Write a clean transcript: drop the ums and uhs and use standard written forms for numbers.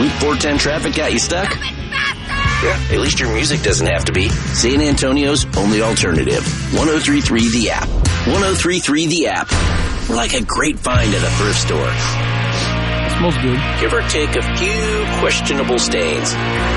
Route 410 traffic got you stuck? Yeah, at least your music doesn't have to be. San Antonio's only alternative. 103.3 The App. 103.3 The App. We're like a great find at a thrift store. Smells good. Give or take a few questionable stains.